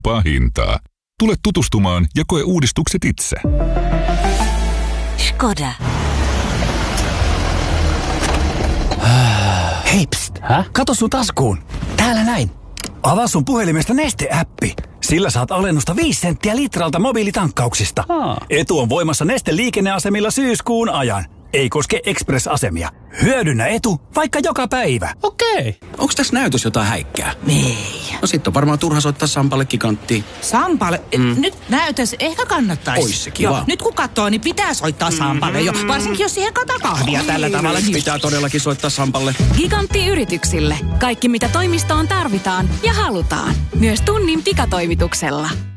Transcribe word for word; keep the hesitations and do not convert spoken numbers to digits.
hintaa. Tule tutustumaan ja koe uudistukset itse. Škoda. Hei, pst. Hä? Kato sun taskuun. Täällä näin. Avaa sun puhelimesta Neste-äppi. Sillä saat alennusta viisi senttiä litralta mobiilitankkauksista. Aa. Etu on voimassa Neste-liikenneasemilla syyskuun ajan. Ei koske Express-asemia. Hyödynnä etu vaikka joka päivä. Okei. Onks tässä näytös jotain häikkää? Ei. No sit on varmaan turha soittaa Sampalle giganttiin. Sampalle? Mm. Nyt näytös ehkä kannattaisi. Ois se kiva. Joo, nyt kun katsoo, niin pitää soittaa Sampalle jo. Varsinkin jos siihen kataa kahvia tällä tavalla. Pitää todellakin soittaa Sampalle. Gigantti yrityksille. Kaikki mitä toimistoon tarvitaan ja halutaan. Myös tunnin pikatoimituksella.